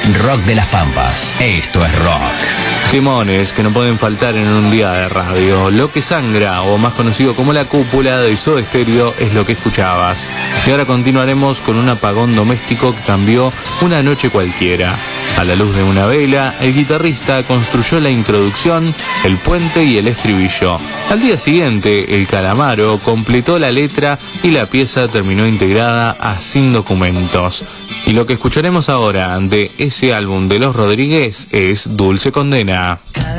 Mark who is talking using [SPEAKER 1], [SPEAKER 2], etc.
[SPEAKER 1] Rock de las Pampas. Esto es rock.
[SPEAKER 2] Timones que no pueden faltar en un día de radio. Lo que sangra, o más conocido como La Cúpula de Soda Stereo, es lo que escuchabas. Y ahora continuaremos con un apagón doméstico que cambió una noche cualquiera. A la luz de una vela, el guitarrista construyó la introducción, el puente y el estribillo. Al día siguiente, el Calamaro completó la letra y la pieza terminó integrada a Sin Documentos. Y lo que escucharemos ahora de ese álbum de Los Rodríguez es Dulce Condena.